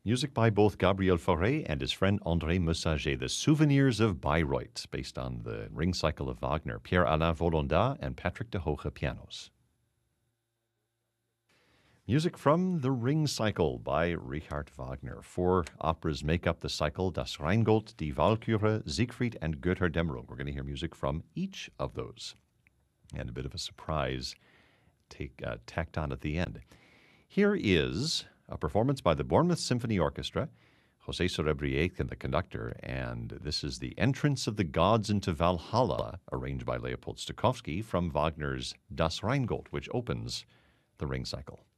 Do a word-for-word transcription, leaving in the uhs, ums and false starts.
Music by both Gabriel Fauré and his friend André Messager, The Souvenirs of Bayreuth, based on the Ring Cycle of Wagner, Pierre-Alain Volondat and Patrick de Hoge pianos. Music from The Ring Cycle by Richard Wagner. Four operas make up the cycle: Das Rheingold, Die Walküre, Siegfried, and Götterdämmerung. We're going to hear music from each of those. And a bit of a surprise take, uh, tacked on at the end. Here is a performance by the Bournemouth Symphony Orchestra, José Sorebriete, the conductor, and this is the Entrance of the Gods into Valhalla, arranged by Leopold Stokowski from Wagner's Das Rheingold, which opens the Ring Cycle.